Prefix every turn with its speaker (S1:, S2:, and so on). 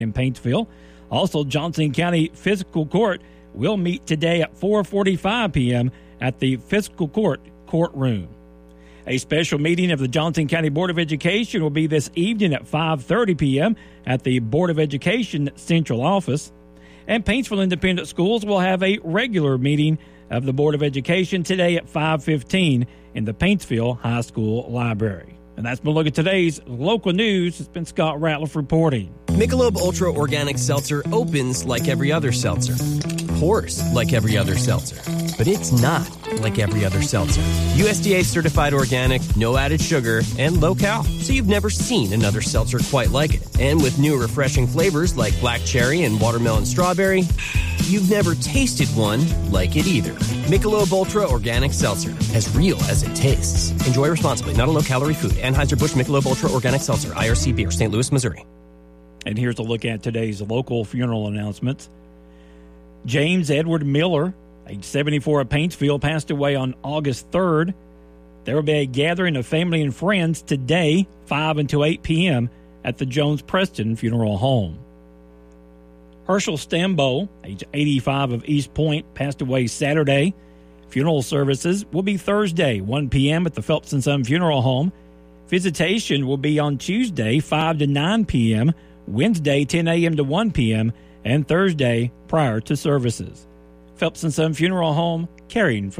S1: in Paintsville. Also, Johnson County Fiscal Court will meet today at 4:45 p.m. at the Fiscal Court courtroom. A special meeting of the Johnson County Board of Education will be this evening at 5:30 p.m. at the Board of Education Central Office. And Paintsville Independent Schools will have a regular meeting of the Board of Education today at 5:15 in the Paintsville High School Library. And that's been a look at today's local news. It's been Scott Ratliff reporting.
S2: Michelob Ultra Organic Seltzer opens like every other seltzer, pours like every other seltzer, but it's not like every other seltzer. USDA certified organic, no added sugar, and low cal, so you've never seen another seltzer quite like it. And with new refreshing flavors like black cherry and watermelon strawberry, you've never tasted one like it either. Michelob Ultra Organic Seltzer, as real as it tastes. Enjoy responsibly, not a low-calorie food. Anheuser-Busch Michelob Ultra Organic Seltzer, IRC Beer, St. Louis, Missouri.
S1: And here's a look at today's local funeral announcements. James Edward Miller, age 74 of Paintsville, passed away on August 3rd. There will be a gathering of family and friends today, 5 until 8 p.m. at the Jones Preston Funeral Home. Herschel Stambo, age 85 of East Point, passed away Saturday. Funeral services will be Thursday, 1 p.m. at the Phelps & Son Funeral Home. Visitation will be on Tuesday, 5 to 9 p.m., Wednesday, 10 a.m. to 1 p.m., and Thursday prior to services. Phelps & Son Funeral Home, caring for